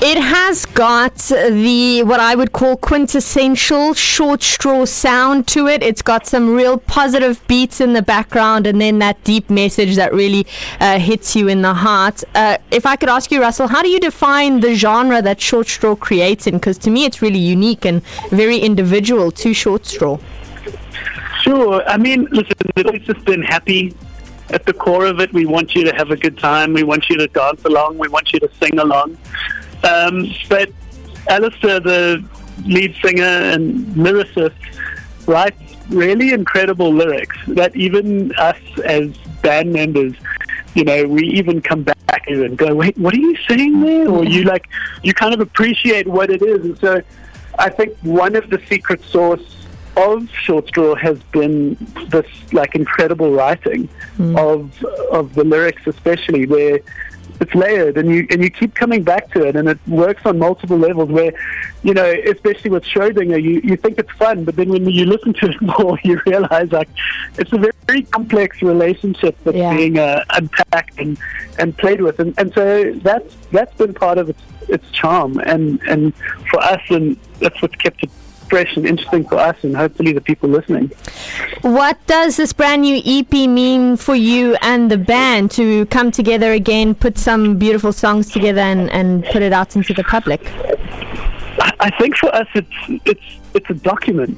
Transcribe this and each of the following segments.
It has got the what I would call quintessential Short Straw sound to it. It's got some real positive beats in the background, and then that deep message that really hits you in the heart. If I could ask you, Russell, how do you define the genre that Short Straw creates in? Because to me it's really unique and very individual to Short Straw. Sure. I mean, listen, it's always just been happy. At the core of it, we want you to have a good time. We want you to dance along. We want you to sing along. But Alistair, the lead singer and lyricist, writes really incredible lyrics that even us as band members, we even come back and go, wait, what are you saying there? Or you kind of appreciate what it is. And so I think one of the secret sauce of Short Straw has been this incredible writing of the lyrics, especially where it's layered and you keep coming back to it, and it works on multiple levels where, especially with Schrödinger, you think it's fun, but then when you listen to it more, you realize it's a very complex relationship that's being unpacked and played with, and so that's been part of its charm, and for us, and that's what's kept it fresh and interesting for us and hopefully the people listening. What does this brand new EP mean for you and the band to come together again, put some beautiful songs together and put it out into the public? I think for us it's a document.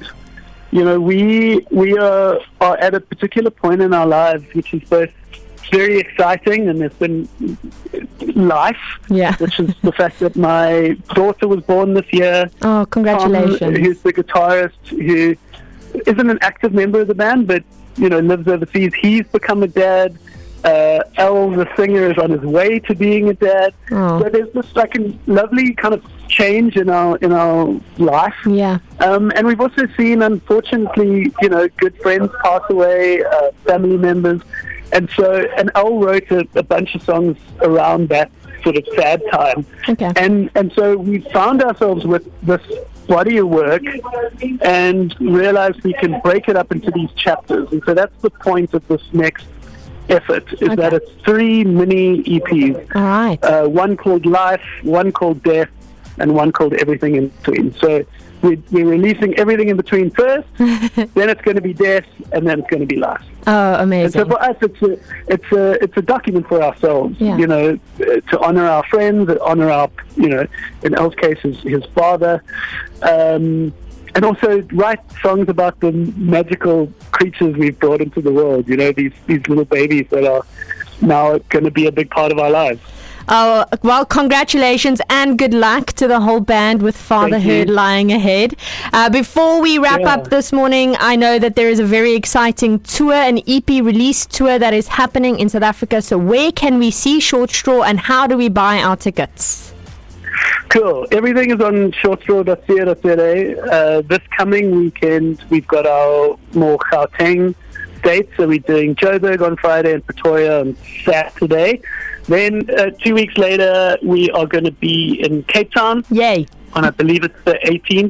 We are at a particular point in our lives which is both very exciting, and there's been life, which is the fact that my daughter was born this year. Oh, congratulations. Tom, who's the guitarist, who isn't an active member of the band, but, lives overseas. He's become a dad. El, the singer, is on his way to being a dad. Oh. So there's this lovely kind of change in our life. Yeah. And we've also seen, unfortunately, good friends pass away, family members. And El wrote a bunch of songs around that sort of sad time. Okay. And so we found ourselves with this body of work and realized we can break it up into these chapters. And so that's the point of this next effort, is that it's 3 mini EPs. All right. One called Life, one called Death, and one called Everything in Between. So we're releasing everything in between first, then it's going to be death, and then it's going to be life. Oh, amazing! And so for us, it's a document for ourselves, to honor our friends, honor our, in El's case, his father, and also write songs about the magical creatures we've brought into the world. These little babies that are now going to be a big part of our lives. Oh, well, congratulations and good luck to the whole band with Fatherhood lying ahead. Before we wrap up this morning, I know that there is a very exciting tour, an EP release tour that is happening in South Africa. So where can we see Short Straw and how do we buy our tickets? Cool. Everything is on shortstraw.co.za. This coming weekend, we've got our more Gauteng dates. So we're doing Joburg on Friday and Pretoria on Saturday. Then 2 weeks later, we are going to be in Cape Town. Yay. On, I believe it's the 18th.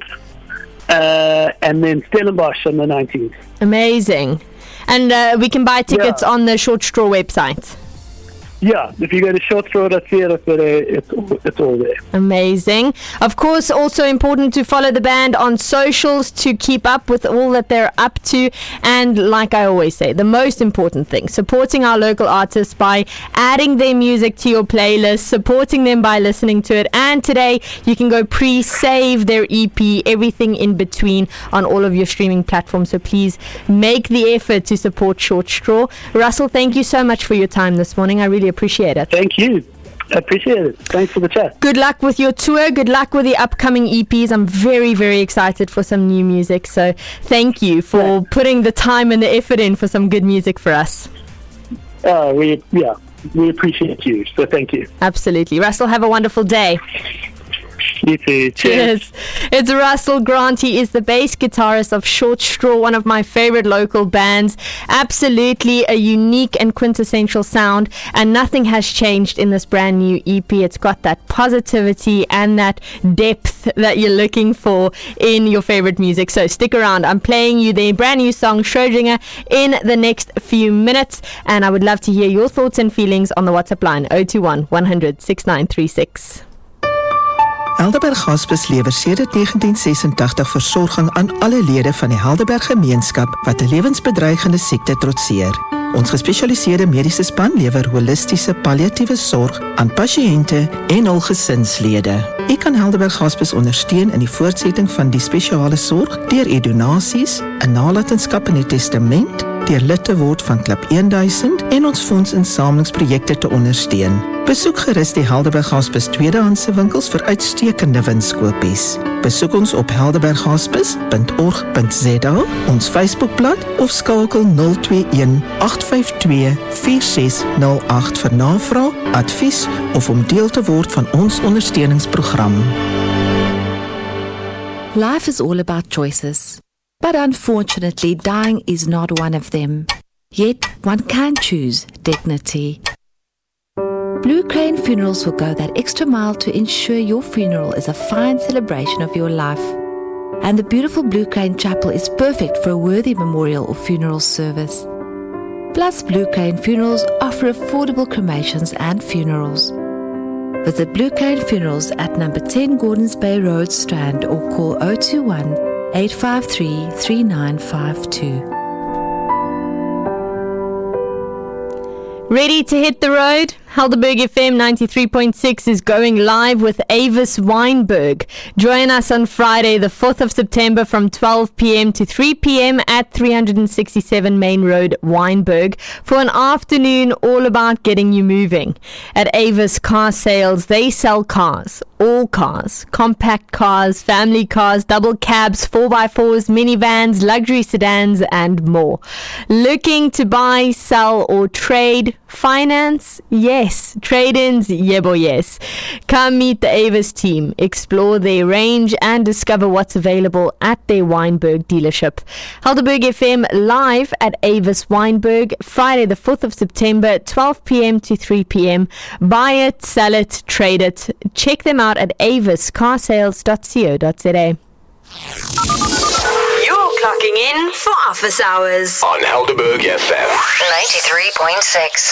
And then Stellenbosch on the 19th. Amazing. And we can buy tickets on the Short Straw website. Yeah, if you go to shortstraw.co.za, it's all there. Amazing. Of course, also important to follow the band on socials to keep up with all that they're up to. And like I always say, the most important thing, supporting our local artists by adding their music to your playlist, supporting them by listening to it. And today, you can go pre-save their EP, everything in between, on all of your streaming platforms. So please make the effort to support Short Straw. Russell, thank you so much for your time this morning. I really appreciate it. Thank you. I appreciate it. Thanks for the chat. Good luck with your tour. Good luck with the upcoming EPs. I'm very, very excited for some new music. So thank you for putting the time and the effort in for some good music for us. We appreciate you. So thank you. Absolutely. Russell, have a wonderful day. You too. Cheers. It's Russell Grant. He is the bass guitarist of Short Straw, one of my favorite local bands. Absolutely a unique and quintessential sound, and nothing has changed in this brand new EP. It's got that positivity and that depth that you're looking for in your favorite music. So stick around. I'm playing you the brand new song Schrödinger in the next few minutes, and I would love to hear your thoughts and feelings on the WhatsApp line 021 100 6936. Helderberg Hospice lewer sedert 1986 versorging aan alle lede van die Helderberg gemeenskap wat 'n lewensbedreigende siekte trotseer. Ons gespesialiseerde mediese span lewer holistiese palliatiewe sorg aan pasiënte en hul gesinslede. U kan Helderberg Hospice ondersteun in die voortsetting van die spesiale sorg deur u donasies, 'n nalatenskap in die testament, deur lid te word van Klub 1000 en ons fondsinsamelingsprojekte te ondersteun. Besoek gerus die Helderberg Hospice tweedehandse winkels vir uitstekende winskoopies. Besoek ons op helderberghospice.org.za, ons Facebookblad of skakel 021 852 4608 vir navraag, advies of om deel te word van ons ondersteuningsprogram. Life is all about choices, but unfortunately dying is not one of them. Yet one can choose dignity. Blue Crane Funerals will go that extra mile to ensure your funeral is a fine celebration of your life. And the beautiful Blue Crane Chapel is perfect for a worthy memorial or funeral service. Plus, Blue Crane Funerals offer affordable cremations and funerals. Visit Blue Crane Funerals at number 10 Gordons Bay Road, Strand, or call 021 853 3952. Ready to hit the road? Helderberg FM 93.6 is going live with Avis Weinberg. Join us on Friday, the 4th of September from 12 p.m. to 3 p.m. at 367 Main Road, Weinberg, for an afternoon all about getting you moving. At Avis Car Sales, they sell cars, all cars, compact cars, family cars, double cabs, 4x4s, minivans, luxury sedans, and more. Looking to buy, sell, or trade? Finance? Yes. Trade-ins? Yeah, boy, yes. Come meet the Avis team, explore their range, and discover what's available at their Weinberg dealership. Helderberg FM live at Avis Weinberg, Friday the 4th of September, 12 p.m. to 3 p.m. Buy it, sell it, trade it. Check them out at aviscarsales.co.za. You're clocking in for office hours on Helderberg FM 93.6.